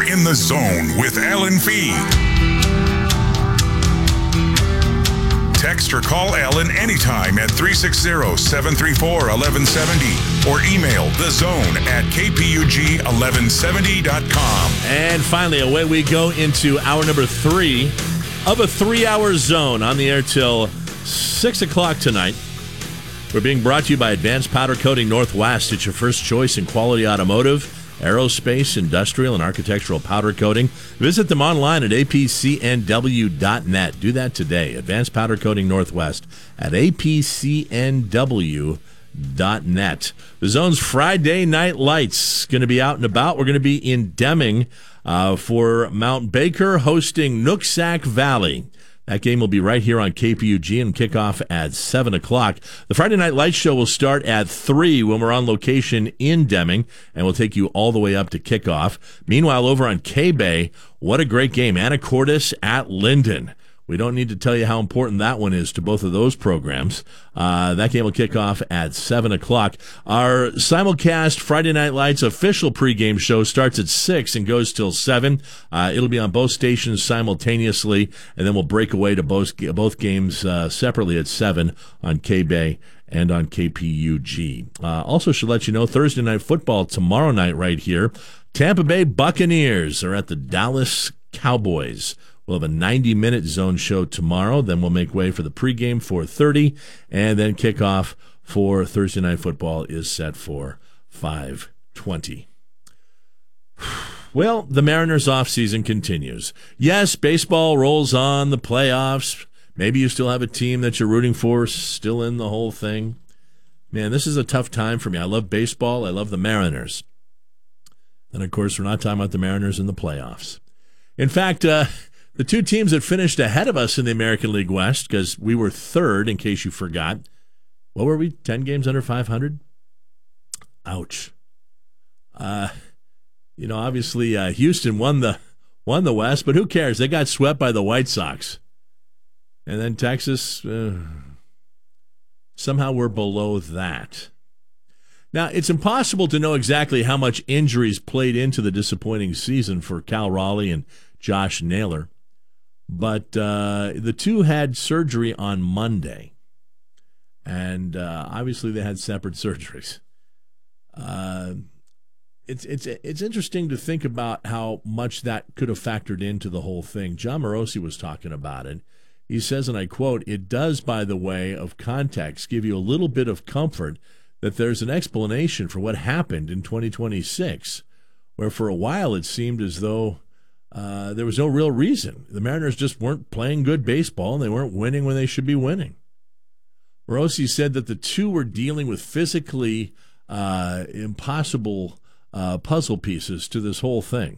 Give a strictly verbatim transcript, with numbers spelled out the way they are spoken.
In the Zone with Alan Fee. Text or call Alan anytime at three six zero, seven three four, one one seven zero or email thezone at k p u g eleven seventy dot com. And finally, away we go into hour number three of a three-hour zone on the air till six o'clock tonight. We're being brought to you by Advanced Powder Coating Northwest. It's your first choice in quality automotive, aerospace, industrial, and architectural powder coating. Visit them online at a p c n w dot net. Do that today. Advanced Powder Coating Northwest at a p c n w dot net. The Zone's Friday Night Lights going to be out and about. We're going to be in Deming uh, for Mount Baker hosting Nooksack Valley. That game will be right here on K P U G and kick off at seven o'clock. The Friday Night Lights show will start at three when we're on location in Deming, and we'll take you all the way up to kickoff. Meanwhile, over on K-Bay, what a great game. Anacortes at Linden. We don't need to tell you how important that one is to both of those programs. Uh, that game will kick off at seven o'clock. Our simulcast Friday Night Lights official pregame show starts at six and goes till seven. Uh, it'll be on both stations simultaneously, and then we'll break away to both, both games uh, separately at seven on K-Bay and on K P U G. Uh, also should let you know, Thursday Night Football tomorrow night right here. Tampa Bay Buccaneers are at the Dallas Cowboys. We'll have a ninety-minute zone show tomorrow. Then we'll make way for the pregame, four thirty, and then kickoff for Thursday Night Football is set for five twenty. Well, the Mariners' offseason continues. Yes, baseball rolls on, the playoffs. Maybe you still have a team that you're rooting for still in the whole thing. Man, this is a tough time for me. I love baseball. I love the Mariners. And, of course, we're not talking about the Mariners in the playoffs. In fact, uh, the two teams that finished ahead of us in the American League West, because we were third, in case you forgot. What were we, ten games under five hundred? Ouch. Uh, you know, obviously uh, Houston won the won the West, but who cares? They got swept by the White Sox. And then Texas, uh, somehow we're below that. Now, it's impossible to know exactly how much injuries played into the disappointing season for Cal Raleigh and Josh Naylor. But uh, the two had surgery on Monday, and uh, obviously they had separate surgeries. Uh, it's it's it's interesting to think about how much that could have factored into the whole thing. John Morosi was talking about it. He says, and I quote, "It does, by the way of context, give you a little bit of comfort that there's an explanation for what happened in twenty twenty-six, where for a while it seemed as though Uh, there was no real reason. The Mariners just weren't playing good baseball, and they weren't winning when they should be winning." Morosi said that the two were dealing with physically uh, impossible uh, puzzle pieces to this whole thing.